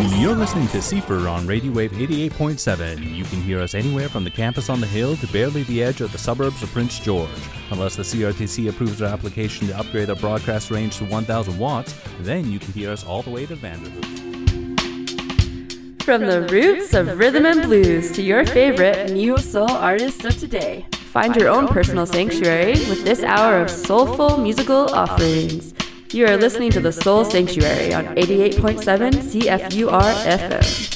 You're listening to Cipher on Radio Wave 88.7. You can hear us anywhere from the campus on the hill to barely the edge of the suburbs of Prince George. Unless the CRTC approves our application to upgrade our broadcast range to 1,000 watts, then you can hear us all the way to Vanderbilt. From the roots of rhythm and blues to your favorite neo-soul artists of today, find your own personal sanctuary with this hour of soulful musical offerings. You are listening to the Soul Sanctuary on 88.7 CFUR FM.